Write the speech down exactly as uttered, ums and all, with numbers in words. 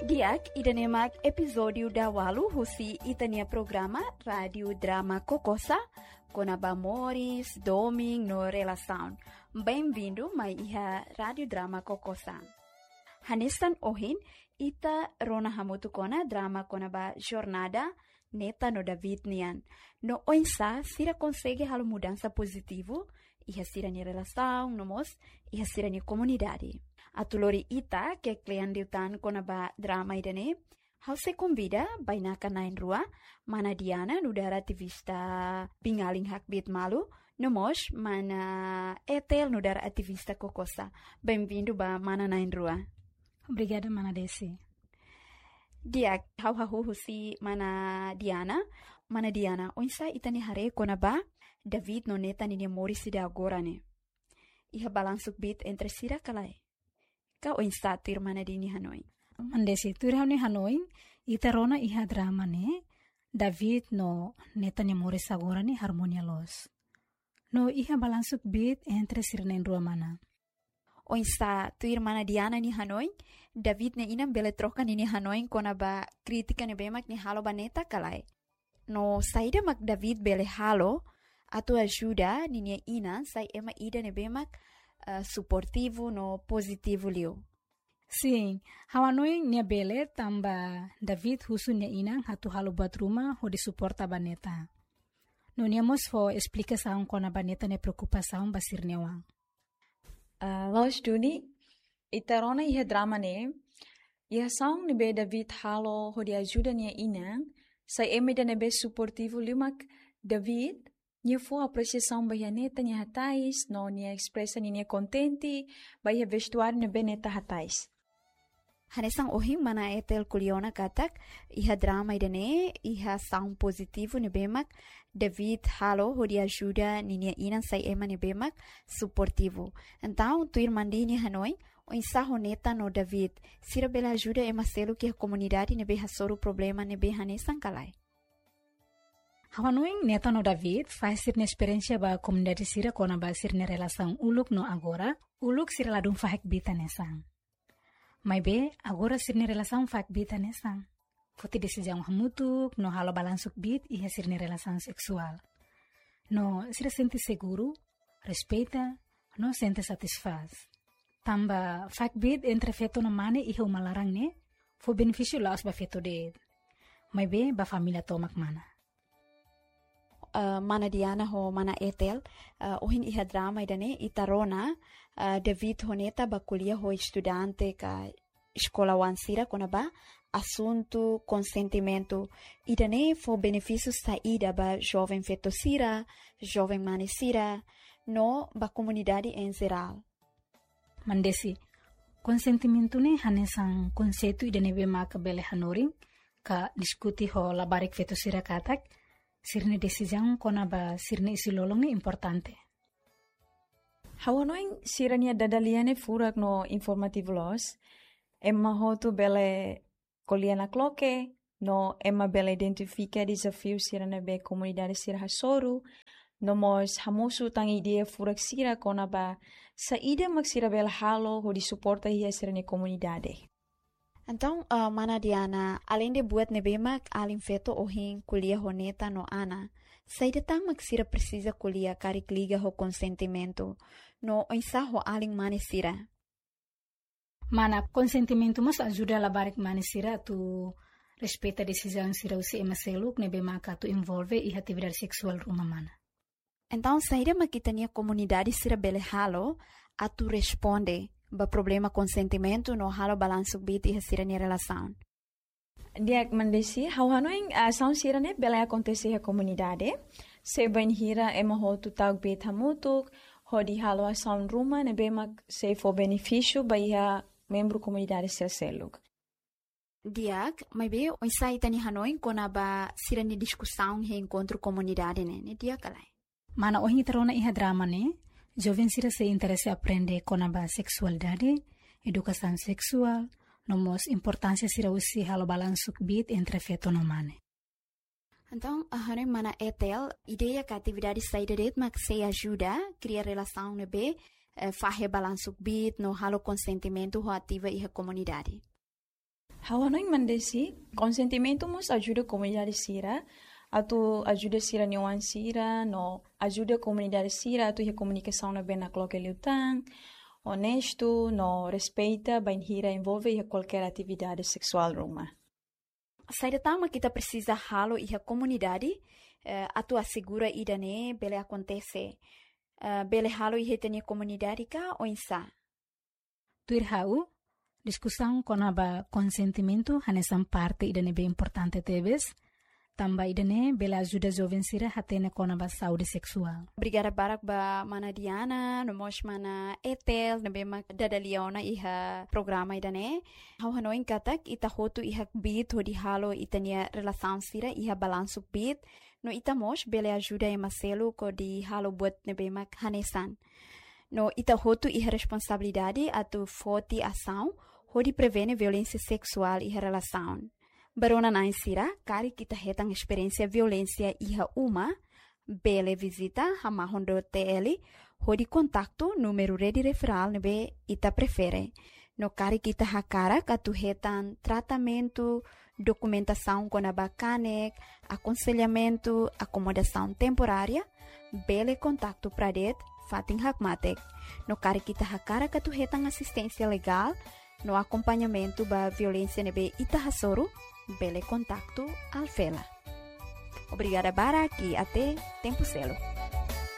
Diak idanemak episódio da Walu husi itania programa Rádio Drama Kokosa com Abamoris, Doming no Relação. Bem-vindo mai iha Rádio Drama Kokosa. Hanesan ohin ita rona hamutu kona drama kona ba jornada neta no David nian. No oinsa sira consegue halo mudança positivo iha sira ni relação nomos iha sira ni comunidade. Atulori ita que klean diutan kona ba drama idane hau se convida bainaka nain rua mana Diana nudara ativista pingaling hakbit malu nomos mana Etel nudara ativista Kokosa. Bem-vindo ba mana nain rua. Obrigada, mana Desi. Dia hau hau husi mana Diana, mana Diana. Onsa itani hare kona ba David no neta ni mori sida agora ne. Iha balansuk bit entre sira kalai. Ka onsa tir mana dini Hanoi. Mana Desi tir hau ni Hanoi ita rona iha drama ne David no neta ni mori agora ne harmonia los. No iha balansuk bit entre sira nen rua mana. Onsa tu irmana Diana ni Hanoi, David ne inam bele troca ni Hanoi kona ba kritika ne bemak ni halo baneta kalai. No saida mak David bele halo, atu ajuda ni ni ina sai ema ida ne bemak uh, suportivo no positivo liu. Sim, Hanoi ne bele tamba David husu ne ina hatu halo buat rumah ho di suporta baneta. No niamos fo explica saung kona baneta ne preocupa saung basir newang. Uh, Los Duni, itarona iha drama ne, iha saung nebe David halo ho di ajuda nia inang, sai eme da nebe suportivo limak David, nia fo apreciação bahia neta nia hatais, no nia expressa nia contenti, bahia vestuário nebe neta hatais. Hanesang ohing mana Etel kuliona katak, iha drama idane, iha saung positivo nebemak, David halo ho di ajuda ninia inan sai ema nebemak, suportivo. Então, tu irmandi ni Hanoi, o insaho neta no David, sira bela ajuda ema selo que a comunidade nebe hasoro problema nebe hanesang kalai. Hanoi neta no David faz sir na experiência ba comunidade sira kona ba sir na relação uluk no agora, uluk sira ladung fahek bita nesang. Mai be, agora sirne relação fak bita nesang. Foti decisão hamutuk, no halo balansuk bit iha sirne relação sexual. No sira sente seguro, respeita, no sente satisfaz. Tamba fak bit entre feto no mane iha umalarang ne, fo benefício laos ba feto de. Mai be, ba família tomak mana. Uh, mana Diana ho mana Etel, uh, ohin iha drama idane itarona, uh, David honeta ba kuliah ho estudante ka escola wansira kona ba assunto consentimento idane fo benefícios saída ba jovem fetosira, jovem manesira, no ba comunidade em geral. Mandesi, consentimento ne hanesang konsetu idane be maka bele hanoring ka diskuti ho labarik fetosira katak, sirne decisão kona ba sirne isi lolong ni importante. Hawanoing sirania dadaliane furak no informativo los, emma hotu bele koliana kloke, no emma bele identifica desafio sirane be comunidade sira hasoru, no mos hamusu tang idea furak sira kona ba saída mak sira bele halo ho di suporta hia sirane comunidade. Então, uh, mana Diana, além de buat nebemak alin feto ohin kuliah honeta no ana, saída tang maksira precisa kuliah karik liga ho consentimento, no oinsa ho alin manesira. Mana consentimento mas ajuda labarik manesira tu respeita decisão sira usi emaseluk nebemaka tu envolve iha atividade sexual rumah mana. Então, saída makitania comunidade sira bele halo, a tu responde ba problema consentimento no halo balansuk bit iha sira ni relação. Diak mandesi, hawanoing asaun sira ne bela acontece a comunidade, se ben hira ema ho tu tag bit hamutuk, ho di halo asaun ruma ne bemak se fo benefício ba iha membro comunidade sira seluk. Diak, mai be o sai tani Hanoi kona ba sira ni discussão he encontro comunidade ne, ne dia kalai. Mana ohin terona iha drama ne, jovem sira se interesse aprende kona ba sexualidade, educação sexual, nomos importância sira usi halo balansuk bit entre feto no mane. Então, a Hanoi mana Etel, ideia que a atividade saída de mas se ajuda a criar relação ne be, eh, fahe balansuk bit no halo consentimento ho ativa iha comunidade. Hawa não mandesi, consentimento mos ajuda a comunidade sira, atu ajuda sira nyawan sira, no ajuda a comunidade sira, atu a comunicação na bem na coloque liutang, honesto, no respeita, bem hira envolve em qualquer atividade sexual ruma. Saída tama kita precisa halo e a comunidade, uh, atu assegura ida ne bele acontece, uh, bele halo e retene comunidade ka ou insa. Tuir hau, discussão com a consentimento hanesan parte ida ne bem importante tebes, também ida ne bele ajuda jovem sira hatene com a saúde sexual. Obrigada barak ba mana Diana, no mos mana Etel, na bem dada Leona iha programa ida ne. Hau hanoin katak ita hotu iha bit hodi halo itania relação sira iha balanço bit, no ita mos bele ajuda e maselo ko di halo buat na bem hanesan. No ita hotu iha responsabilidade atu forte ação hodi prevene violência sexual iha relação. Barona na insira, kari kita hetang experiência violência iha uma, bele visita hama hondo T L, hodi contacto número rede referral nebe ita prefere. No kari kita hakara katu hetang tratamento, documentação com abacanek, aconselhamento, acomodação temporária, bele contacto pradet, fatin hakmatek. No kari kita hakara katu hetang assistência legal, no acompanhamento ba violência nebe ita hasoro, bele contacto alfela. Obrigada Bara e até tempo celo.